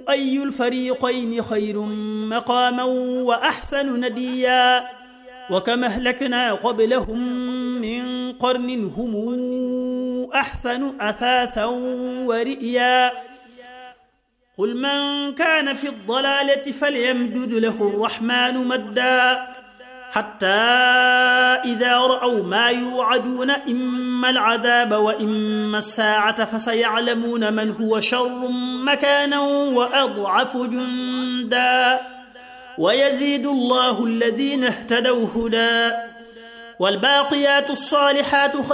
أي الفريقين خير مقاما وأحسن نديا وكم أهلكنا قبلهم من قرن هم أحسن أثاثا ورئيا قل من كان في الضلالة فليمدد له الرحمن مدا حتى إذا رأوا ما يوعدون إما العذاب وإما الساعة فسيعلمون من هو شر مكانا وأضعف جندا ويزيد الله الذين اهتدوا هدى والباقيات الصالحات